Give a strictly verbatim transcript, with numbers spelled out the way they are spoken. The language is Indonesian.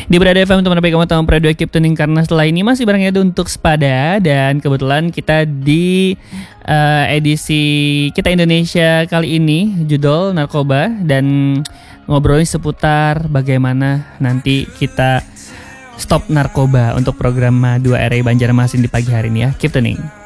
Di Berada F M teman baik kamu teman Radio Keep Tuning, karena setelah ini masih bareng Edu untuk Sepada. Dan kebetulan kita di uh, edisi Kita Indonesia kali ini judul narkoba, dan ngobrolin seputar bagaimana nanti kita stop narkoba untuk program dua R I Banjarmasin di pagi hari ini ya. Keep Tuning.